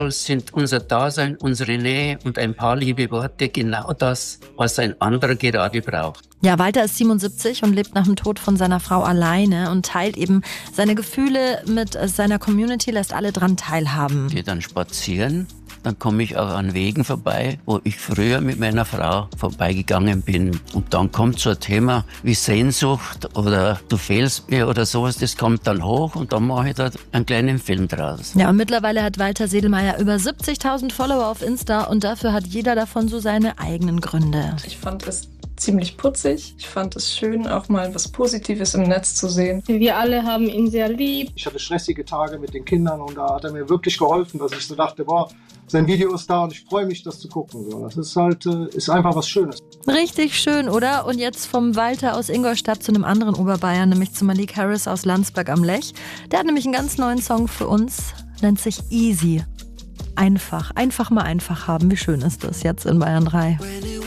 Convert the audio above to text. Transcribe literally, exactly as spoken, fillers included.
Sind unser Dasein, unsere Nähe und ein paar liebe Worte genau das, was ein anderer gerade braucht. Ja, Walter ist siebenundsiebzig und lebt nach dem Tod von seiner Frau alleine und teilt eben seine Gefühle mit seiner Community, lässt alle dran teilhaben. Ich gehe dann spazieren, dann komme ich auch an Wegen vorbei, wo ich früher mit meiner Frau vorbeigegangen bin. Und dann kommt so ein Thema wie Sehnsucht oder du fehlst mir oder sowas, das kommt dann hoch und dann mache ich da einen kleinen Film draus. Ja, und mittlerweile hat Walter Sedlmayr über siebzigtausend Follower auf Insta und dafür hat jeder davon so seine eigenen Gründe. Ich fand es ziemlich putzig. Ich fand es schön, auch mal was Positives im Netz zu sehen. Wir alle haben ihn sehr lieb. Ich hatte stressige Tage mit den Kindern und da hat er mir wirklich geholfen, dass ich so dachte, boah, sein Video ist da und ich freue mich, das zu gucken. Das ist halt, ist einfach was Schönes. Richtig schön, oder? Und jetzt vom Walter aus Ingolstadt zu einem anderen Oberbayern, nämlich zu Malik Harris aus Landsberg am Lech. Der hat nämlich einen ganz neuen Song für uns, nennt sich Easy. Einfach, einfach mal einfach haben. Wie schön ist das jetzt in Bayern drei?